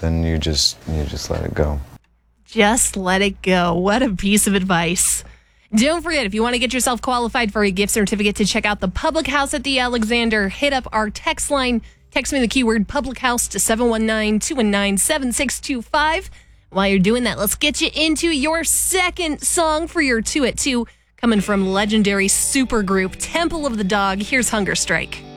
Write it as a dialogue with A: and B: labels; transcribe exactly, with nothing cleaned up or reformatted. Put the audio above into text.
A: something, you just you just let it go.
B: Just let it go. What a piece of advice. Don't forget, if you want to get yourself qualified for a gift certificate to check out the Public House at the Alexander, hit up our text line. Text me the keyword Public House to seven one nine, two one nine, seven six two five. While you're doing that, let's get you into your second song for your two at two, coming from legendary supergroup Temple of the Dog. Here's Hunger Strike.